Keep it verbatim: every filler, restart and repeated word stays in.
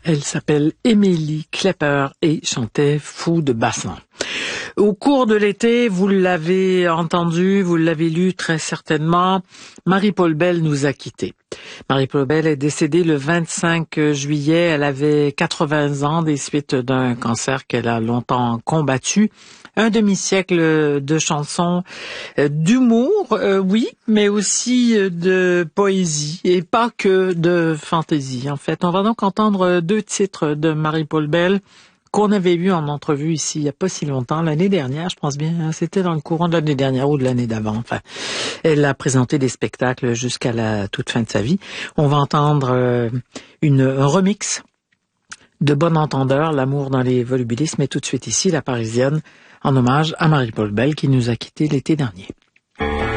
Elle s'appelle Émilie Klepper et chantait Fou de bassin. Au cours de l'été, vous l'avez entendu, vous l'avez lu très certainement, Marie-Paule Bell nous a quittés. Marie-Paule Bell est décédée le vingt-cinq juillet. Elle avait quatre-vingts ans des suites d'un cancer qu'elle a longtemps combattu. Un demi-siècle de chansons, euh, d'humour, euh, oui, mais aussi de poésie et pas que de fantaisie. En fait, on va donc entendre deux titres de Marie-Paule Bell qu'on avait eu en entrevue ici il n'y a pas si longtemps, l'année dernière, je pense bien, hein, c'était dans le courant de l'année dernière ou de l'année d'avant. Enfin, elle a présenté des spectacles jusqu'à la toute fin de sa vie. On va entendre euh, une, un remix de Bon Entendeur, L'amour dans les volubilismes, et tout de suite ici, La Parisienne, en hommage à Marie-Paule Bell qui nous a quittés l'été dernier.